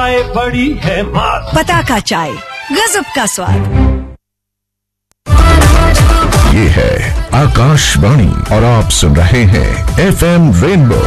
चाय बड़ी है मात। पताका चाय, गजब का स्वाद। ये है आकाशवाणी और आप सुन रहे हैं FM रेनबो।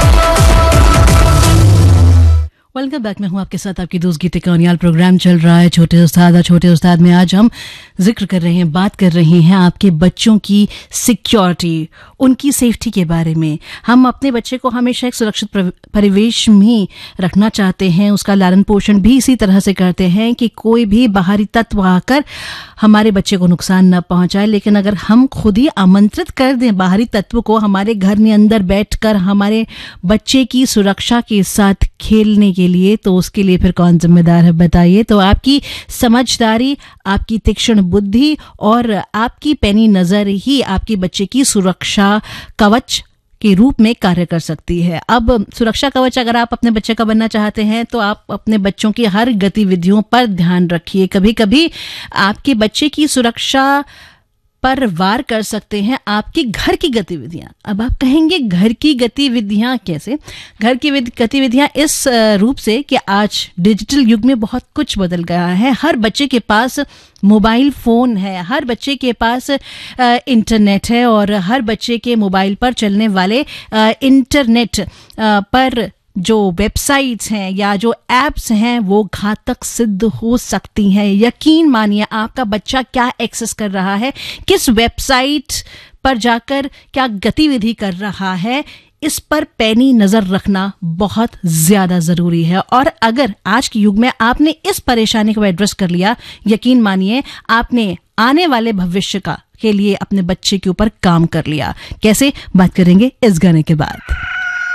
Welcome back. मैं हूं आपके साथ आपकी दोस्त गीतिका उनियाल। प्रोग्राम चल रहा है छोटे उस्ताद और छोटे उस्ताद में आज हम जिक्र कर रहे हैं, बात कर रहे हैं आपके बच्चों की सिक्योरिटी, उनकी सेफ्टी के बारे में। हम अपने बच्चे को हमेशा एक सुरक्षित परिवेश में रखना चाहते हैं, उसका लालन पोषण भी इसी तरह से करते हैं कि कोई भी बाहरी तत्व आकर हमारे बच्चे को नुकसान न पहुंचाए। लेकिन अगर हम खुद ही आमंत्रित कर दें बाहरी तत्व को हमारे घर में अंदर बैठकर हमारे बच्चे की सुरक्षा के साथ खेलने के लिए, तो उसके लिए फिर कौन जिम्मेदार है बताइए। तो आपकी समझदारी, आपकी तीक्ष्ण बुद्धि और आपकी पैनी नजर ही आपके बच्चे की सुरक्षा कवच के रूप में कार्य कर सकती है। अब सुरक्षा कवच अगर आप अपने बच्चे का बनना चाहते हैं तो आप अपने बच्चों की हर गतिविधियों पर ध्यान रखिए। कभी कभी आपके बच्चे की सुरक्षा पर वार कर सकते हैं आपकी घर की गतिविधियां। अब आप कहेंगे घर की गतिविधियां कैसे? घर की गतिविधियां इस रूप से कि आज डिजिटल युग में बहुत कुछ बदल गया है। हर बच्चे के पास मोबाइल फोन है, हर बच्चे के पास इंटरनेट है और हर बच्चे के मोबाइल पर चलने वाले इंटरनेट पर जो वेबसाइट्स हैं या जो एप्स हैं वो घातक सिद्ध हो सकती हैं। यकीन मानिए, आपका बच्चा क्या एक्सेस कर रहा है, किस वेबसाइट पर जाकर क्या गतिविधि कर रहा है, इस पर पैनी नजर रखना बहुत ज्यादा जरूरी है। और अगर आज के युग में आपने इस परेशानी को एड्रेस कर लिया, यकीन मानिए आपने आने वाले भविष्य के लिए अपने बच्चे के ऊपर काम कर लिया। कैसे, बात करेंगे इस गाने के बाद।